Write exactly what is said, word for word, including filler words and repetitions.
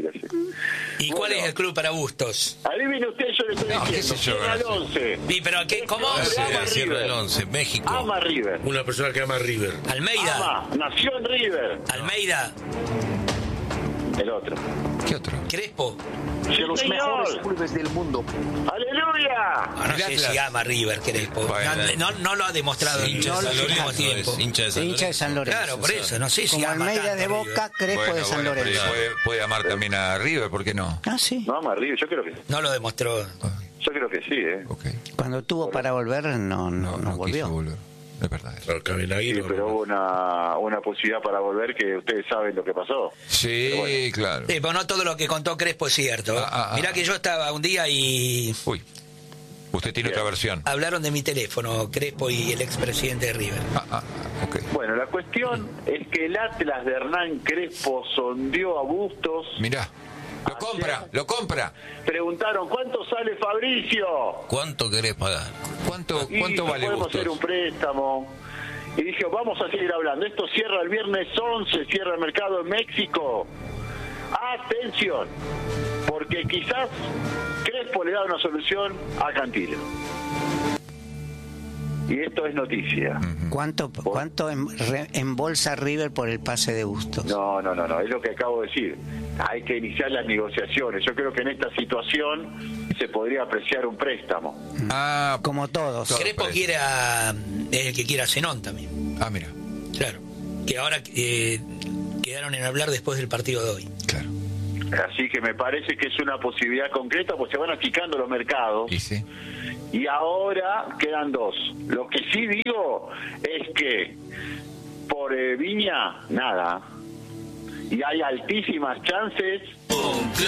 increíble. Sí. ¿Y Bueno, cuál es el club para Bustos? Adivine usted, yo le estoy No, qué diciendo. sé yo, Cierra el once. Sí, pero ¿qué, ¿cómo? Ama Cierra River. el once, México. Ama River. Una persona que ama a River. Almeida. Ama. Nació en River. Almeida. El otro. ¿Qué otro? Crespo. Sí, de los señor. mejores clubes del mundo. ¡Aleluya! Ah, no El sé Atlas. si ama River Crespo. Bueno. No, no, no lo ha demostrado en Hincha el de San último Lorenzo, tiempo. es hincha de San Hincha de Lorenzo. San Lorenzo. Claro, por eso, no sé si Como ama Almeida tanto de a River. Boca, Crespo Bueno, de San bueno, pero Lorenzo. puede, puede amar también a River, ¿por qué no? Ah, sí. No ama River, yo creo que No lo demostró. yo creo que sí, ¿eh? Ok. Cuando tuvo para volver, no, no, No, no, no volvió. quiso volver. Es verdad. Claro, Cabenagui Sí, no, pero no. hubo una, una posibilidad para volver que ustedes saben lo que pasó. Sí, bueno. claro. Sí, pero no todo lo que contó Crespo es cierto. Ah, ah, ah. Mirá que yo estaba un día y Uy, usted tiene Bien. otra versión. hablaron de mi teléfono, Crespo y el expresidente de River. Ah, ah, ok. Bueno, la cuestión es que el Atlas de Hernán Crespo sondeó a Bustos. Mirá, lo compra, lo compra. Preguntaron, ¿cuánto sale Fabricio? ¿Cuánto querés pagar? ¿Cuánto, Y cuánto no vale podemos Bustos? hacer un préstamo. Y dije, vamos a seguir hablando. Esto cierra el viernes once, cierra el mercado en México. Atención, porque quizás Crespo le da una solución a Cantillo. Y esto es noticia. ¿Cuánto, cuánto em- re- embolsa River por el pase de Bustos? No, no, no, no, es lo que acabo de decir. Hay que iniciar las negociaciones. Yo creo que en esta situación se podría apreciar un préstamo. Ah, Como todos. Todo Crespo parece. quiere a, es el que quiere a Zenón también. ah, mira, Claro. Que ahora eh, quedaron en hablar después del partido de hoy. claro. Así que me parece que es una posibilidad concreta, pues se van achicando los mercados. Y sí. Y ahora quedan dos. Lo que sí digo es que por eh, Viña, nada. Y hay altísimas chances